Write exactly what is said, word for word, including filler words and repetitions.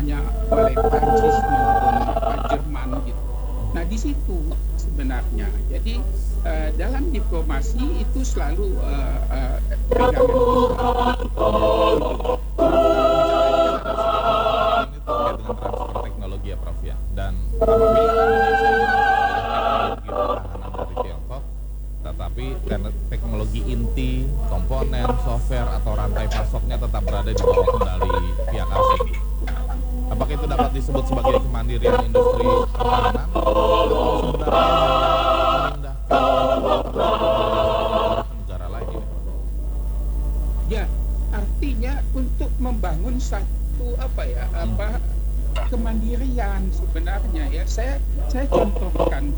namanya oleh Prancis maupun apa, Jerman gitu. Nah di situ sebenarnya. Jadi eh, dalam diplomasi itu selalu eh, eh, pegangan kita. Gitu. Teknologi ya Prof ya. Dan apabila Indonesia ini memperoleh teknologi pertahanan dari Tiongkok, tetapi karena teknologi inti, komponen, software atau rantai pasoknya tetap berada di bawah kendali pihak asing. Apakah itu dapat disebut sebagai kemandirian industri pertahanan atau sebenarnya memindahkan negara lain ini? Ya, artinya untuk membangun satu apa ya, apa kemandirian sebenarnya ya. Saya saya contohkan